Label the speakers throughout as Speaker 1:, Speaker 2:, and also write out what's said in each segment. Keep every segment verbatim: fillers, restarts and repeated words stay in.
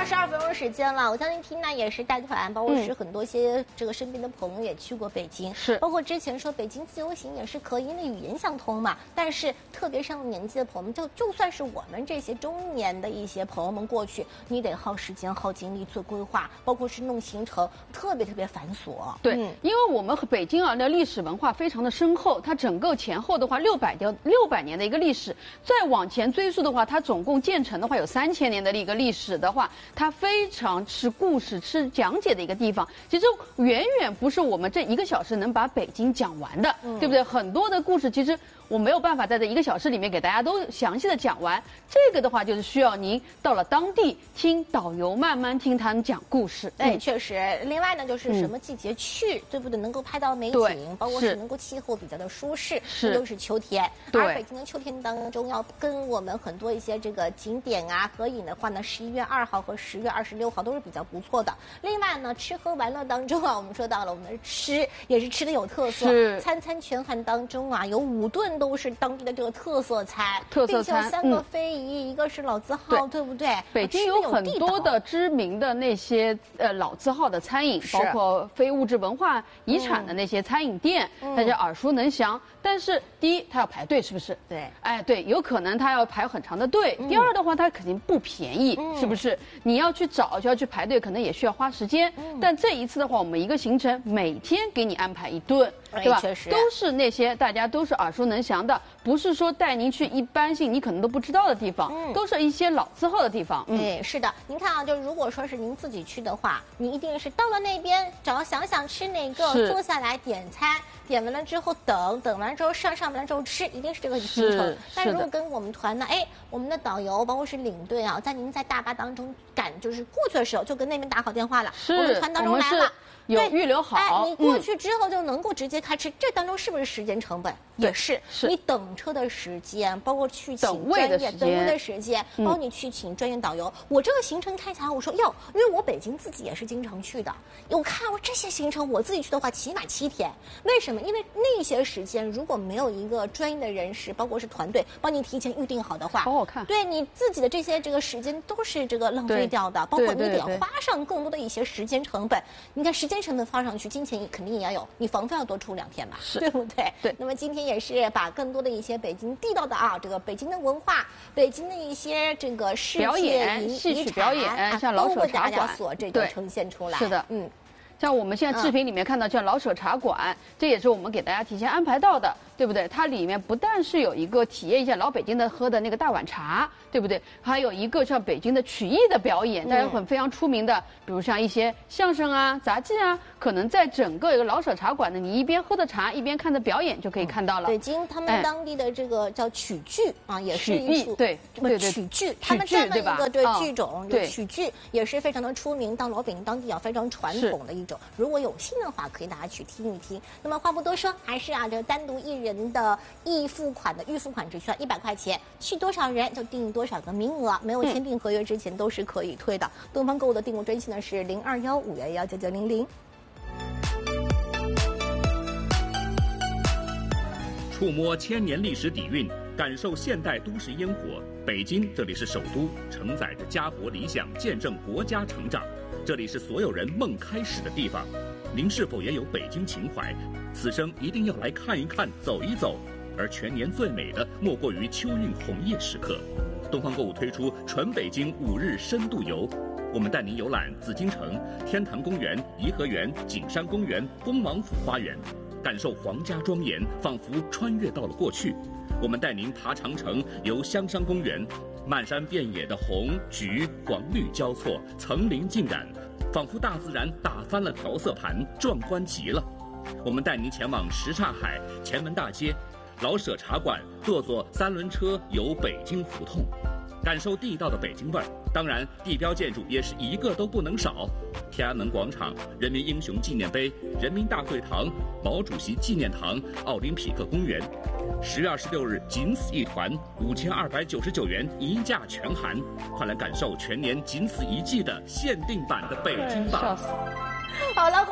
Speaker 1: 十二分钟时间了，我相信缇娜也是带团，包括是很多些这个身边的朋友也去过北京，
Speaker 2: 是、嗯、
Speaker 1: 包括之前说北京自由行也是可以，因为语言相通嘛。但是特别上了年纪的朋友们，就就算是我们这些中年的一些朋友们过去，你得耗时间、耗精力做规划，包括是弄行程，特别特别繁琐。
Speaker 2: 对，嗯、因为我们北京啊的历史文化非常的深厚，它整个前后的话六百年六百年的一个历史，再往前追溯的话，它总共建成的话有三千年的一个历史的话，它非常吃故事、吃讲解的一个地方。其实远远不是我们这一个小时能把北京讲完的，嗯、对不对？很多的故事其实我没有办法在这一个小时里面给大家都详细的讲完。这个的话就是需要您到了当地听导游慢慢听他们讲故事。
Speaker 1: 哎，嗯、确实。另外呢，就是什么季节去，嗯、对不对？能够拍到美景，包括是能够气候比较的舒适，
Speaker 2: 是
Speaker 1: 都是秋天。
Speaker 2: 对。
Speaker 1: 而北京的秋天当中，要跟我们很多一些这个景点啊合影的话呢，十一月二号和十月二十六号都是比较不错的。另外呢，吃喝玩乐当中啊，我们说到了我们的吃也是吃的有特色，
Speaker 2: 是
Speaker 1: 餐餐全汉当中啊，有五顿都是当地的这个特色餐，
Speaker 2: 特色餐，
Speaker 1: 并且有三个非遗，嗯、一个是老字号，对, 对不对？
Speaker 2: 北京有很多的知名的那些呃老字号的餐饮，包括非物质文化遗产的那些餐饮店，嗯、大家耳熟能详。但是第一，它要排队，是不是？
Speaker 1: 对，
Speaker 2: 哎，对，有可能它要排很长的队。嗯、第二的话，它肯定不便宜，嗯、是不是？你要去找，就要去排队，可能也需要花时间。嗯、但这一次的话，我们一个行程每天给你安排一顿，
Speaker 1: 哎、
Speaker 2: 对吧？
Speaker 1: 确实，
Speaker 2: 都是那些大家都是耳熟能详的，不是说带您去一般性你可能都不知道的地方，嗯、都是一些老字号的地方。
Speaker 1: 嗯，哎，是的。您看啊，就如果说是您自己去的话，你一定是到了那边，找想想吃哪个，坐下来点餐。点完了之后等，等完之后上，上完了之后吃，一定是这个行程。但如果跟我们团呢，哎，我们的导游包括是领队啊，在您在大巴当中赶就是过去的时候，就跟那边打好电话了，
Speaker 2: 是
Speaker 1: 我们团当中来了。
Speaker 2: 有预留好，
Speaker 1: 哎，你过去之后就能够直接开吃，嗯、这当中是不是时间成本？也是，
Speaker 2: 是
Speaker 1: 你等车的时间，包括去请
Speaker 2: 等位的时间，
Speaker 1: 等位的时间，包括你去请专业导游。嗯、我这个行程开起来，我说哟，因为我北京自己也是经常去的，我看我这些行程我自己去的话，起码七天。为什么？因为那些时间如果没有一个专业的人士，包括是团队帮你提前预定好的话，
Speaker 2: 好好看，
Speaker 1: 对你自己的这些这个时间都是这个浪费掉的，包括你得花上更多的一些时间成本。你看时间成本放上去，金钱肯定也要有，你房费要多出两天吧，对不对？
Speaker 2: 对。
Speaker 1: 那么今天也是把更多的一些北京地道的啊，这个北京的文化，北京的一些这个世界遗
Speaker 2: 戏曲表演，
Speaker 1: 啊、
Speaker 2: 像老舍茶馆
Speaker 1: 所这个呈现出来。
Speaker 2: 是的，
Speaker 1: 嗯。
Speaker 2: 像我们现在视频里面看到像老舍茶馆，嗯、这也是我们给大家提前安排到的，对不对？它里面不但是有一个体验一下老北京的喝的那个大碗茶，对不对？还有一个像北京的曲艺的表演，大家很非常出名的，比如像一些相声啊、杂技啊，可能在整个一个老舍茶馆呢，你一边喝着茶，一边看着表演就可以看到了。
Speaker 1: 北京他们当地的这个叫曲剧啊，也是一
Speaker 2: 出对对对
Speaker 1: 曲剧，他们这么一个对剧种，
Speaker 2: 对
Speaker 1: 曲剧也是非常的出名，到老北京当地啊非常传统的一种。如果有心的话，可以大家去听一听。那么话不多说，还是啊，这单独一人的易付款的预付款只需要一百块钱，去多少人就订多少个名额，没有签订合约之前都是可以退的。嗯、东方购物的订购专线呢是零二幺五幺幺九九零零。
Speaker 3: 触摸千年历史底蕴，感受现代都市烟火。北京，这里是首都，承载着家国理想，见证国家成长。这里是所有人梦开始的地方。您是否也有北京情怀？此生一定要来看一看，走一走。而全年最美的，莫过于秋韵红叶时刻。东方购物推出纯北京五日深度游，我们带您游览紫禁城、天坛公园、颐和园、景山公园、恭王府花园，感受皇家庄严，仿佛穿越到了过去。我们带您爬长城，游香山公园，漫山遍野的红、橘、黄、绿交错，层林尽染，仿佛大自然打翻了调色盘，壮观极了。我们带您前往什刹海、前门大街、老舍茶馆，坐坐三轮车游北京胡同，感受地道的北京味儿。当然，地标建筑也是一个都不能少。天安门广场、人民英雄纪念碑、人民大会堂、毛主席纪念堂、奥林匹克公园。十月二十六日，仅此一团，五千二百九十九元一价全含，快来感受全年仅此一季的限定版的北京吧！
Speaker 1: 好了，欢迎回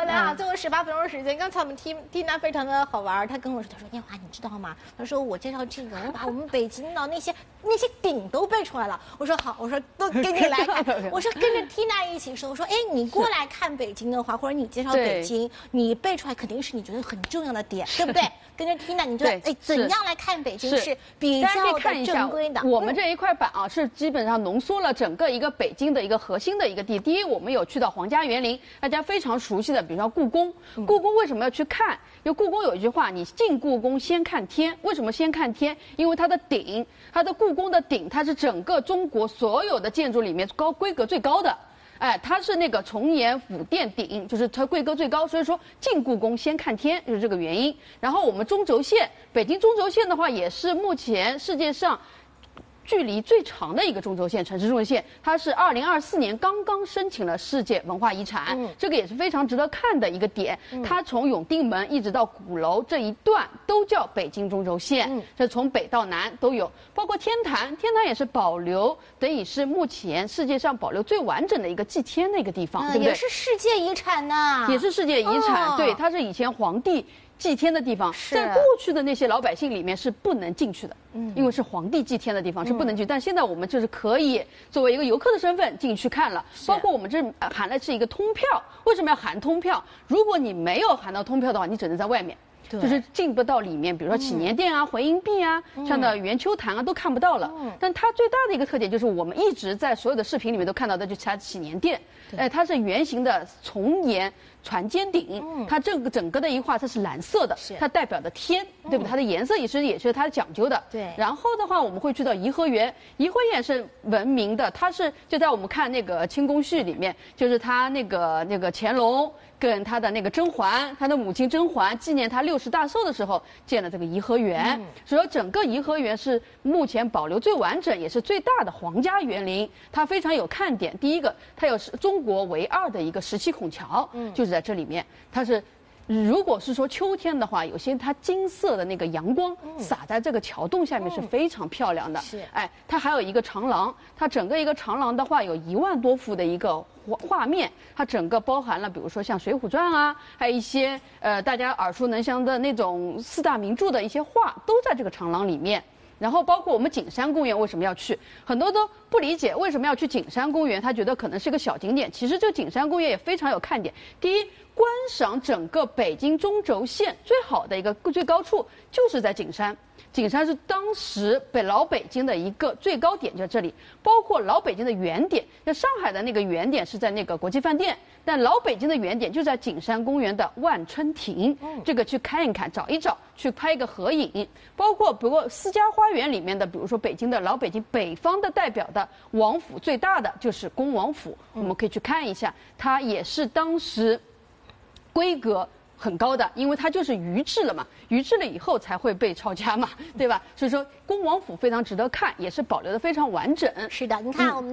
Speaker 1: 呢啊，最后十八分钟时间，刚才我们听听他非常的好玩，他跟我说，他说燕华你知道吗？他说我介绍这个，我把我们北京的那些那些顶都背出来了。我说好，我说都跟你来看，我说跟着 Tina 一起说，我说哎你过来看北京的话，或者你介绍北京，你背出来肯定是你觉得很重要的点，对不对？跟着 Tina 你觉得哎怎样来看北京是比较的正规的？
Speaker 2: 我们这一块板啊是基本上浓缩了整个一个北京的一个核心的一个地。第一，我们有去到皇家园林，大家非常熟悉的，比如说故宫。故宫为什么要去看？因为故宫有一句话，你进故宫先看天。为什么先看天？因为它的顶，它的故宫的顶，它是整个中国所有的建筑里面高规格最高的。哎，它是那个重檐府殿顶，就是它规格最高，所以说进故宫先看天，就是这个原因。然后我们中轴线，北京中轴线的话，也是目前世界上距离最长的一个中轴线，城市中轴线，它是二零二四年刚刚申请了世界文化遗产，嗯、这个也是非常值得看的一个点。嗯、它从永定门一直到鼓楼这一段都叫北京中轴线，嗯、这从北到南都有，包括天坛，天坛也是保留，等于是目前世界上保留最完整的一个祭天的一个地方，嗯、对不对？
Speaker 1: 也是世界遗产呐，
Speaker 2: 也是世界遗产，哦、对，它是以前皇帝祭天的地方，在过去的那些老百姓里面是不能进去的，嗯，因为是皇帝祭天的地方是不能去。嗯、但现在我们就是可以作为一个游客的身份进去看了，包括我们这含的是一个通票。为什么要含通票？如果你没有含到通票的话，你只能在外面。就是进不到里面，比如说祈年殿啊、回音壁啊、嗯、像的圆秋坛啊都看不到了。嗯、但它最大的一个特点就是我们一直在所有的视频里面都看到的，就是它祈年殿。哎，它是圆形的重檐船尖顶，嗯、它这个整个的一画它是蓝色的，它代表的天，对不对？它的颜色也是也是它讲究的。对。然后的话，我们会去到颐和园，颐和园是闻名的，它是就在我们看那个清宫序里面，就是它那个那个乾隆跟他的那个甄嬛，他的母亲甄嬛纪念他六十大寿的时候建了这个颐和园，嗯、所以整个颐和园是目前保留最完整也是最大的皇家园林，它非常有看点。第一个，它有中国唯二的一个石砌孔桥，嗯、就是在这里面，它是。如果是说秋天的话，有些它金色的那个阳光洒在这个桥洞下面是非常漂亮的。是，哎，它还有一个长廊，它整个一个长廊的话有一万多幅的一个画画面，它整个包含了比如说像《水浒传》啊，还有一些呃大家耳熟能详的那种四大名著的一些画都在这个长廊里面。然后包括我们景山公园为什么要去，很多都不理解为什么要去景山公园，他觉得可能是个小景点，其实这个景山公园也非常有看点。第一，观赏整个北京中轴线最好的一个最高处就是在景山，景山是当时北老北京的一个最高点，就在这里。包括老北京的原点，像上海的那个原点是在那个国际饭店，但老北京的原点就在景山公园的万春亭，嗯、这个去看一看，找一找，去拍一个合影。包括不过私家花园里面的，比如说北京的老北京北方的代表的王府，最大的就是恭王府，嗯、我们可以去看一下，它也是当时规格很高的，因为它就是余制了嘛，余制了以后才会被抄家嘛，对吧？所以说恭王府非常值得看，也是保留的非常完整。
Speaker 1: 是的，你看我们。